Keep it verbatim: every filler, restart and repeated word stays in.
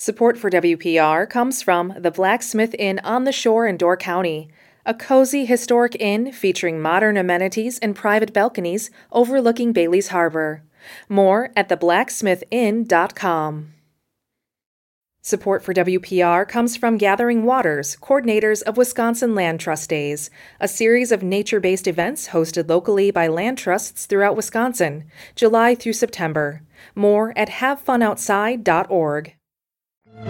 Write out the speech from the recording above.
Support for W P R comes from the Blacksmith Inn on the Shore in Door County, a cozy historic inn featuring modern amenities and private balconies overlooking Bailey's Harbor. More at the blacksmith inn dot com. Support for W P R comes from Gathering Waters, coordinators of Wisconsin Land Trust Days, a series of nature-based events hosted locally by land trusts throughout Wisconsin, July through September. More at have fun outside dot org.